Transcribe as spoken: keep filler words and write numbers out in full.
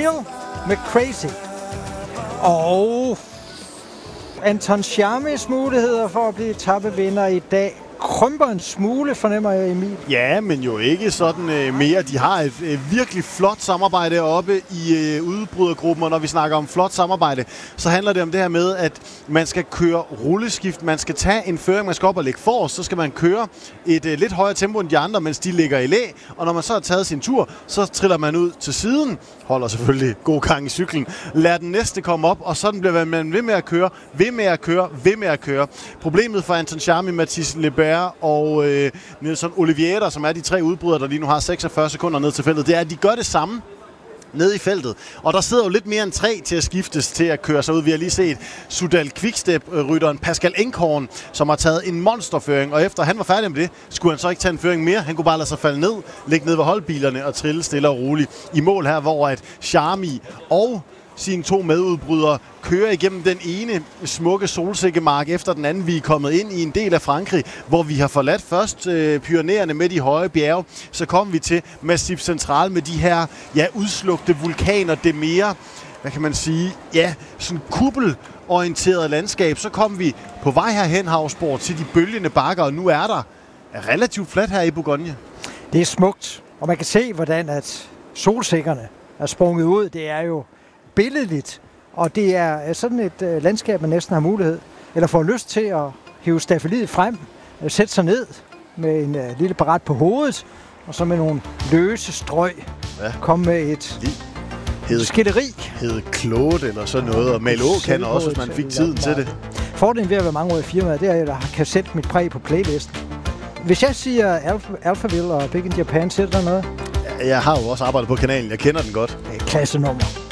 Feel med Crazy. Og Anton Charmis muligheder for at blive etappevinder i dag krymper en smule, fornemmer jeg, Emil. Ja, men jo ikke sådan øh, mere. De har et øh, virkelig flot samarbejde oppe i øh, udbrydergruppen, og når vi snakker om flot samarbejde, så handler det om det her med, at man skal køre rulleskift, man skal tage en føring, man skal op og lægge forrest, så skal man køre et øh, lidt højere tempo end de andre, mens de ligger i læ, og når man så har taget sin tur, så triller man ud til siden, holder selvfølgelig god gang i cyklen, lader den næste komme op, og sådan bliver man ved med at køre, ved med at køre, ved med at køre. Problemet for Anton Charmi, Mathis Lebert og øh, Nelson Oliveira, som er de tre udbrydere, der lige nu har seksogfyrre sekunder ned til feltet, det er, at de gør det samme ned i feltet. Og der sidder jo lidt mere end tre til at skiftes til at køre sig ud. Vi har lige set Soudal Quickstep-rytteren Pascal Enkhorn, som har taget en monsterføring, og efter han var færdig med det, skulle han så ikke tage en føring mere. Han kunne bare lade sig falde ned, ligge ned ved holdbilerne og trille stille og roligt i mål her, hvor at Charmi og sine to medudbrydere kører igennem den ene smukke solsikkemark efter den anden. Vi er kommet ind i en del af Frankrig, hvor vi har forladt først øh, Pyrenæerne med de høje bjerge. Så kom vi til Massif Central med de her ja, udslugte vulkaner. Det mere, hvad kan man sige, ja, sådan kuppelorienteret landskab. Så kom vi på vej herhen, Havsborg, til de bølgende bakker, og nu er der relativt fladt her i Bourgogne. Det er smukt, og man kan se, hvordan at solsikkerne er sprunget ud. Det er jo billedligt, og det er sådan et øh, landskab, man næsten har mulighed, eller får lyst til at hive staffeliet frem, øh, sætte sig ned med en øh, lille parat på hovedet, og så med nogle løse strøg, ja. komme med et Hed, skætteri. Hed Claude eller sådan noget, og Malo kan også, hvis man fik tiden til det. Fordelen ved at være mange år i firmaet, det er, at jeg kan sætte mit præg på playlisten. Hvis jeg siger Alpha, Alphaville og Big in Japan, sætter der noget? Jeg har jo også arbejdet på kanalen, jeg kender den godt. Klassenummer.